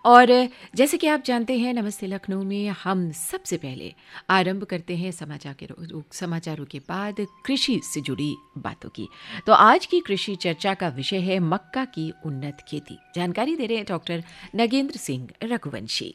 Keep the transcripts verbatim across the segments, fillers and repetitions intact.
और जैसे कि आप जानते हैं, नमस्ते लखनऊ में हम सबसे पहले आरंभ करते हैं समाचार के समाचारों के बाद कृषि से जुड़ी बातों की। तो आज की कृषि चर्चा का विषय है मक्का की उन्नत खेती। जानकारी दे रहे हैं डॉक्टर नगेंद्र सिंह रघुवंशी।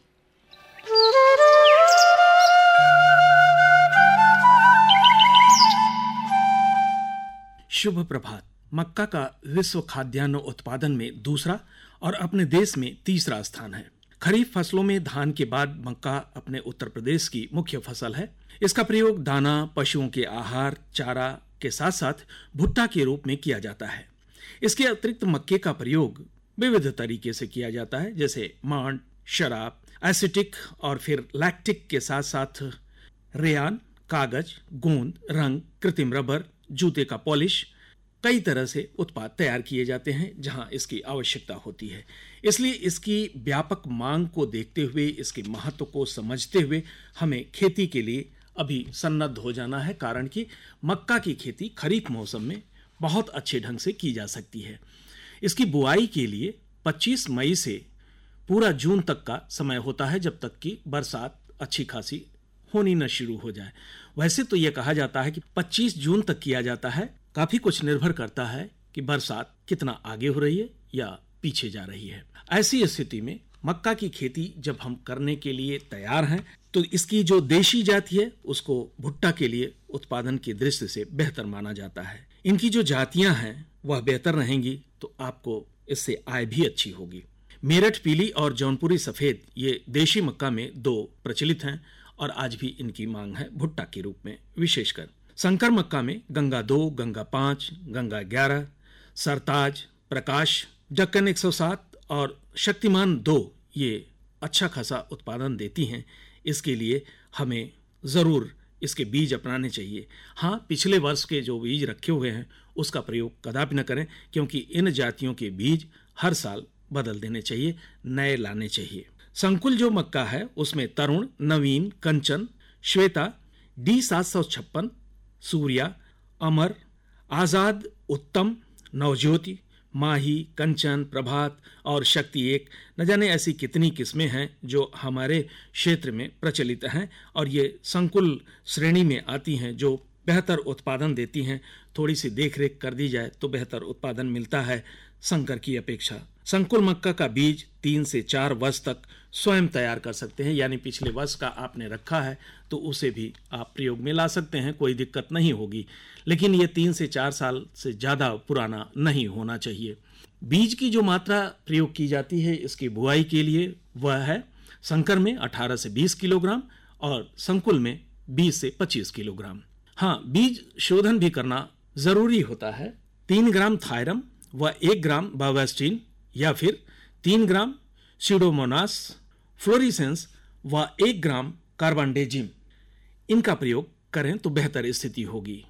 शुभ प्रभात। मक्का का विश्व खाद्यान्न उत्पादन में दूसरा और अपने देश में तीसरा स्थान है। खरीफ फसलों में धान के बाद मक्का अपने उत्तर प्रदेश की मुख्य फसल है। इसका प्रयोग दाना, पशुओं के आहार, चारा के साथ साथ भुट्टा के रूप में किया जाता है। इसके अतिरिक्त मक्के का प्रयोग विविध तरीके से किया जाता है, जैसे मांड, शराब, एसिटिक और फिर लैक्टिक के साथ साथ रेयान, कागज, गोंद, रंग, कृत्रिम रबर, जूते का पॉलिश, कई तरह से उत्पाद तैयार किए जाते हैं जहां इसकी आवश्यकता होती है। इसलिए इसकी व्यापक मांग को देखते हुए, इसके महत्व को समझते हुए हमें खेती के लिए अभी सन्नद्ध हो जाना है, कारण कि मक्का की खेती खरीफ मौसम में बहुत अच्छे ढंग से की जा सकती है। इसकी बुआई के लिए पच्चीस मई से पूरा जून तक का समय होता है, जब तक कि बरसात अच्छी खासी होनी न शुरू हो जाए। वैसे तो यह कहा जाता है कि पच्चीस जून तक किया जाता है। काफी कुछ निर्भर करता है कि बरसात कितना आगे हो रही है या पीछे जा रही है। ऐसी स्थिति में मक्का की खेती जब हम करने के लिए तैयार हैं, तो इसकी जो देशी जाति है उसको भुट्टा के लिए उत्पादन की दृष्टि से बेहतर माना जाता है। इनकी जो जातियां हैं वह बेहतर रहेंगी तो आपको इससे आय भी अच्छी होगी। मेरठ पीली और जौनपुरी सफेद ये देशी मक्का में दो प्रचलित हैं और आज भी इनकी मांग है भुट्टा के रूप में। विशेषकर संकर मक्का में गंगा दो, गंगा पाँच, गंगा ग्यारह, सरताज, प्रकाश, जक्कन एक सौ सात और शक्तिमान दो ये अच्छा खासा उत्पादन देती हैं। इसके लिए हमें ज़रूर इसके बीज अपनाने चाहिए। हाँ, पिछले वर्ष के जो बीज रखे हुए हैं उसका प्रयोग कदापि न करें, क्योंकि इन जातियों के बीज हर साल बदल देने चाहिए, नए लाने चाहिए। संकुल जो मक्का है उसमें तरुण, नवीन, कंचन, श्वेता, डी सात सौ छप्पन, सूर्या, अमर, आजाद, उत्तम, नवज्योति, माही, कंचन, प्रभात और शक्ति एक, न जाने ऐसी कितनी किस्में हैं जो हमारे क्षेत्र में प्रचलित हैं और ये संकुल श्रेणी में आती हैं, जो बेहतर उत्पादन देती हैं। थोड़ी सी देखरेख कर दी जाए तो बेहतर उत्पादन मिलता है संकर की अपेक्षा। संकुल मक्का का बीज तीन से चार वर्ष तक स्वयं तैयार कर सकते हैं, यानी पिछले वर्ष का आपने रखा है तो उसे भी आप प्रयोग में ला सकते हैं, कोई दिक्कत नहीं होगी। लेकिन ये तीन से चार साल से ज़्यादा पुराना नहीं होना चाहिए। बीज की जो मात्रा प्रयोग की जाती है इसकी बुआई के लिए वह है संकर में अठारह से बीस किलोग्राम और संकुल में बीस से पच्चीस किलोग्राम। हाँ, बीज शोधन भी करना ज़रूरी होता है। तीन ग्राम थायरम व एक ग्राम बावेस्टीन या फिर तीन ग्राम सीडोमोनास फ्लोरिसेंस व एक ग्राम कार्बनडेजिम, इनका प्रयोग करें तो बेहतर स्थिति होगी।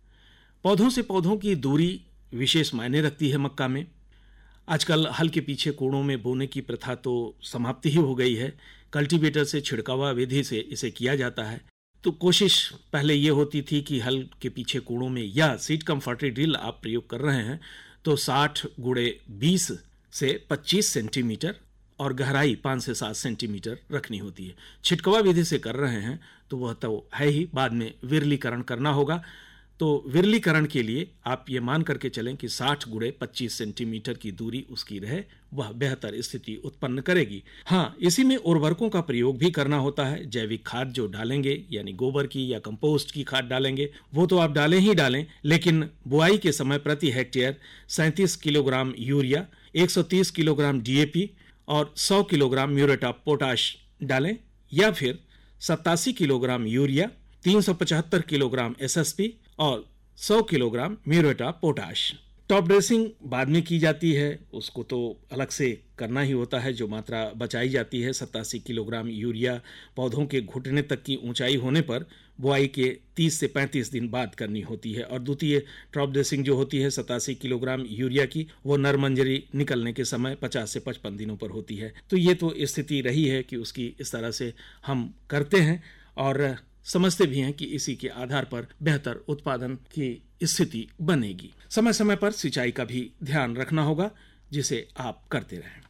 पौधों से पौधों की दूरी विशेष मायने रखती है मक्का में। आजकल हल के पीछे कोड़ों में बोने की प्रथा तो समाप्ति ही हो गई है। कल्टीवेटर से छिड़कावा विधि से इसे किया जाता है। तो कोशिश पहले ये होती थी कि हल के पीछे कोड़ों में या सीड कंफर्टी ड्रिल आप प्रयोग कर रहे हैं तो साठ गुणे बीस से पच्चीस सेंटीमीटर और गहराई पाँच से सात सेंटीमीटर रखनी होती है। छिटकवा विधि से कर रहे हैं तो वह तो है ही, बाद में विरलीकरण करना होगा। तो विरलीकरण के लिए आप ये मान करके चलें कि साठ गुणे पच्चीस सेंटीमीटर की दूरी उसकी रहे, वह बेहतर स्थिति उत्पन्न करेगी। हाँ, इसी में उर्वरकों का प्रयोग भी करना होता है। जैविक खाद जो डालेंगे, यानी गोबर की या कंपोस्ट की खाद डालेंगे, वो तो आप डालें ही डालें, लेकिन बुआई के समय प्रति हेक्टेयर सैंतीस किलोग्राम यूरिया, एक सौ तीस किलोग्राम डीएपी और सौ किलोग्राम म्यूरेट ऑफ पोटाश डालें, या फिर सत्तासी किलोग्राम यूरिया, तीन सौ पचहत्तर किलोग्राम एसएसपी और सौ kilogram muriate of potash. Top dressing बाद में की जाती है, उसको तो अलग से करना ही होता है। जो मात्रा बचाई जाती है सत्तासी किलोग्राम यूरिया पौधों के घुटने तक की ऊंचाई होने पर बुआई के तीस से पैंतीस दिन बाद करनी होती है। और द्वितीय टॉप ड्रेसिंग जो होती है सत्तासी किलोग्राम यूरिया की, वो नरमंजरी निकलने के समय पचास से पचपन दिनों पर होती है। तो ये तो स्थिति रही है कि उसकी इस तरह से हम करते हैं और समझते भी हैं कि इसी के आधार पर बेहतर उत्पादन की स्थिति बनेगी। समय समय पर सिंचाई का भी ध्यान रखना होगा, जिसे आप करते रहें।